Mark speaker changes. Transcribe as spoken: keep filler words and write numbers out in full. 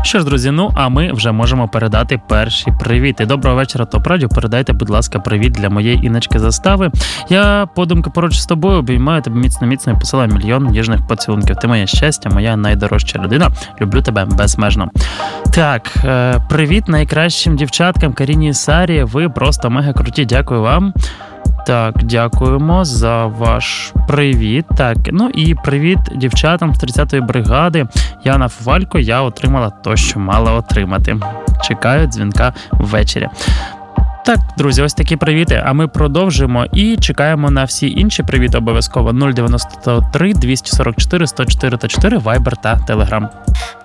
Speaker 1: Що ж, друзі, ну а ми вже можемо передати перші привіти. Доброго вечора, Топ Радіо. Передайте, будь ласка, привіт для моєї Інночки Застави. Я подумки поруч з тобою обіймаю тебе міцно-міцно і посилаю мільйон ніжних поцілунків. Ти моє щастя, моя найдорожча людина. Люблю тебе безмежно. Так, привіт найкращим дівчаткам Каріні і Сарі. Ви просто мега круті. Дякую вам. Так, дякуємо за ваш привіт. Так, ну і привіт дівчатам з тридцятої бригади. Яна Фувалько, я отримала то, що мала отримати. Чекаю дзвінка ввечері. Так, друзі, ось такі привіти, а ми продовжуємо і чекаємо на всі інші привіти обов'язково. нуль дев'яносто три двісті сорок чотири сто чотири та чотири, Viber та Telegram.